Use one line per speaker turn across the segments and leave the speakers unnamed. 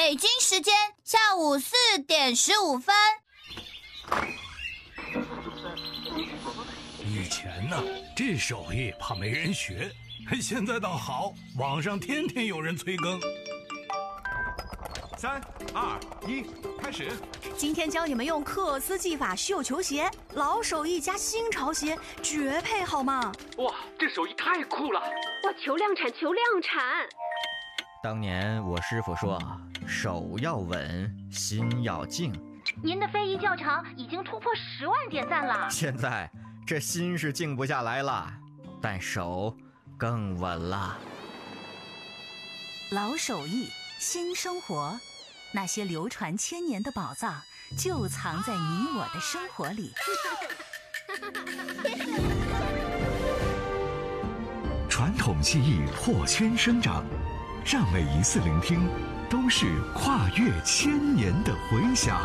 北京时间下午4点15分。
以前呢，这手艺怕没人学，现在倒好，网上天天有人催更。
3、2、1，开始。
今天教你们用克斯技法绣球鞋，老手艺加新潮鞋，绝配好吗？
哇，这手艺太酷了！
哇，求量产，求量产！
当年我师傅说，手要稳，心要静。
您的非遗教程已经突破10万点赞了。
现在这心是静不下来了，但手更稳了。
老手艺，新生活，那些流传千年的宝藏，就藏在你我的生活里。
传统技艺破圈生长，让每一次聆听都是跨越千年的回响。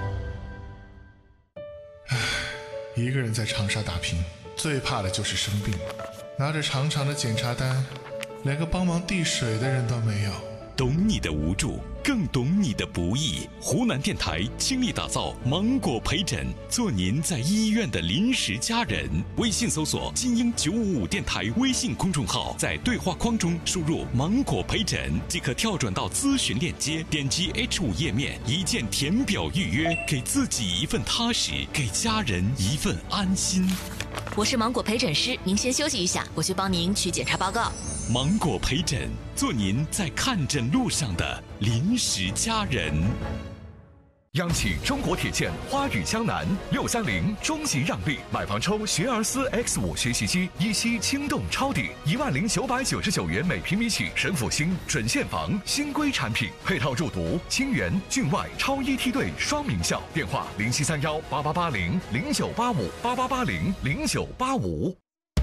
一个人在长沙打拼，最怕的就是生病，拿着长长的检查单，连个帮忙递水的人都没有。
懂你的无助，更懂你的不易。湖南电台倾力打造芒果陪诊，做您在医院的临时家人。微信搜索金鹰955电台微信公众号，在对话框中输入芒果陪诊，即可跳转到咨询链接，点击 H5 页面，一键填表预约，给自己一份踏实，给家人一份安心。
我是芒果陪诊师，您先休息一下，我去帮您取检查报告。
芒果陪诊，做您在看诊路上的临时家人。
央企中国铁建花语江南630终极让利，买房抽学而思 X5 学习机，一期轻动超抵10999元每平米起，神府新准现房新规产品，配套入读清源郡外超一梯队双名校，电话07318880098588800985。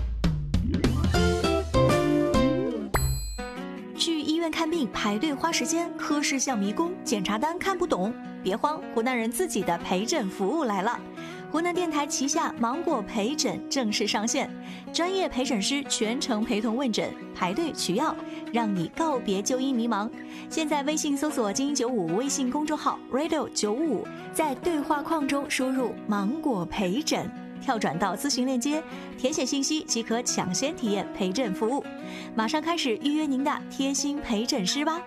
去医院看病排队花时间，科室像迷宫，检查单看不懂。别慌，湖南人自己的陪诊服务来了。湖南电台旗下芒果陪诊正式上线，专业陪诊师全程陪同问诊，排队取药，让你告别就医迷茫。现在微信搜索金鹰95微信公众号 radio955， 在对话框中输入芒果陪诊，跳转到咨询链接，填写信息即可抢先体验陪诊服务。马上开始预约您的贴心陪诊师吧。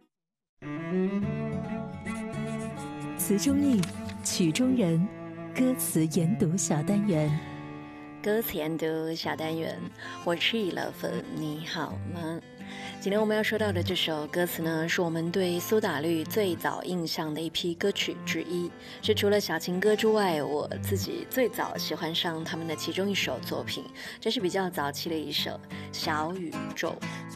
词中意，曲中人，歌词研读小单元。
歌词研读小单元，我是11，你好吗？今天我们要说到的这首歌词呢，是我们对苏打绿最早印象的一批歌曲之一，是除了小情歌之外，我自己最早喜欢上他们的其中一首作品，这是比较早期的一首《小宇宙》。